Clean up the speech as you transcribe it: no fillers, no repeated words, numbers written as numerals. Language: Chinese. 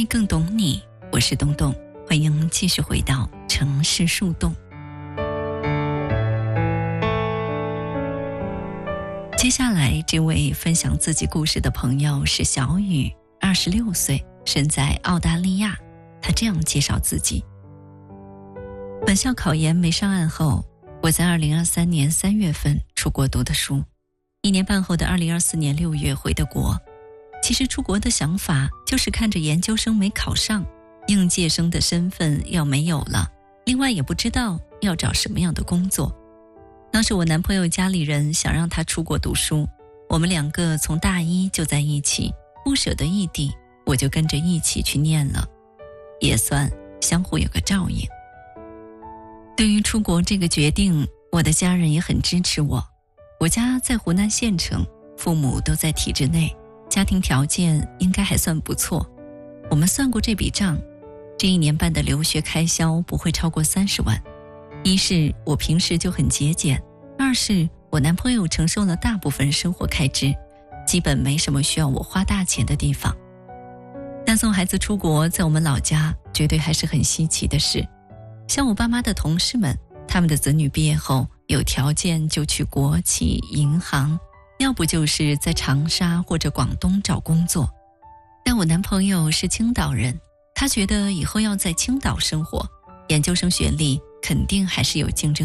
更懂你，我是东东，欢迎继续回到城市树洞。接下来这位分享自己故事的朋友是小雨，26岁，身在澳大利亚。他这样介绍自己：本校考研没上岸后，我在2023年3月份出国读的书，1年半后的2024年6月回的国。其实出国的想法就是看着研究生没考上，应届生的身份要没有了，另外也不知道要找什么样的工作。当时我男朋友家里人想让他出国读书，我们2个从大一就在一起，不舍得异地，我就跟着一起去念了，也算相互有个照应。对于出国这个决定，我的家人也很支持我。我家在湖南县城，父母都在体制内，家庭条件应该还算不错。我们算过这笔账，这1年半的留学开销不会超过30万。一是我平时就很节俭，二是我男朋友承受了大部分生活开支，基本没什么需要我花大钱的地方。但送孩子出国在我们老家绝对还是很稀奇的事。像我爸妈的同事们，他们的子女毕业后有条件就去国企、银行，要不就是在长沙或者广东找工作。但我男朋友是青岛人，他觉得以后要在青岛生活，研究生学历肯定还是有竞争